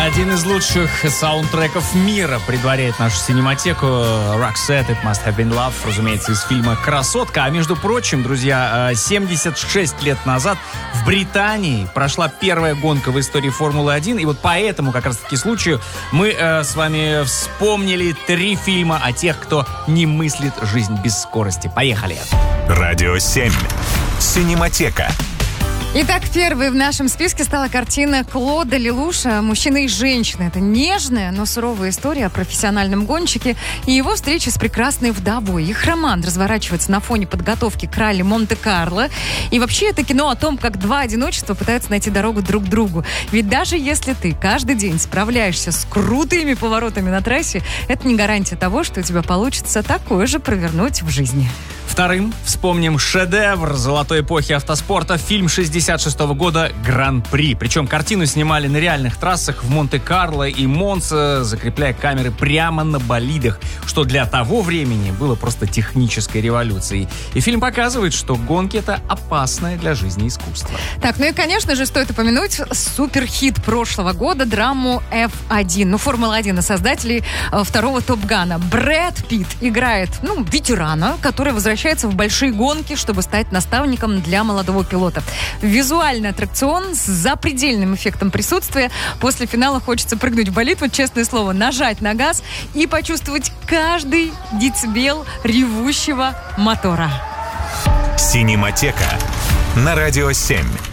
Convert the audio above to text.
Один из лучших саундтреков мира предваряет нашу синематеку. Roxette, It Must Have Been Love, разумеется, из фильма «Красотка». А между прочим, друзья, 76 лет назад в Британии прошла первая гонка в истории Формулы-1. И вот по этому как раз-таки случаю мы с вами вспомнили 3 фильма о тех, кто не мыслит жизнь без скорости. Поехали! Радио 7. Синематека. Итак, первой в нашем списке стала картина Клода Лелуша «Мужчина и женщина». Это нежная, но суровая история о профессиональном гонщике и его встрече с прекрасной вдовой. Их роман разворачивается на фоне подготовки к ралли Монте-Карло. И вообще это кино о том, как 2 одиночества пытаются найти дорогу друг к другу. Ведь даже если ты каждый день справляешься с крутыми поворотами на трассе, это не гарантия того, что у тебя получится такое же провернуть в жизни. Вторым вспомним шедевр золотой эпохи автоспорта, фильм 66-го года «Гран-при». Причем картину снимали на реальных трассах в Монте-Карло и Монце, закрепляя камеры прямо на болидах, что для того времени было просто технической революцией. И фильм показывает, что гонки — это опасное для жизни искусство. Так, ну и, конечно же, стоит упомянуть суперхит прошлого года, драму F1. Ну, Формула-1, создателей второго Топ-Гана. Брэд Питт играет, ветерана, который возвращается в большие гонки, чтобы стать наставником для молодого пилота. Визуальный аттракцион с запредельным эффектом присутствия. После финала хочется прыгнуть в болид, вот честное слово, нажать на газ и почувствовать каждый децибел ревущего мотора. Синематека на Радио 7.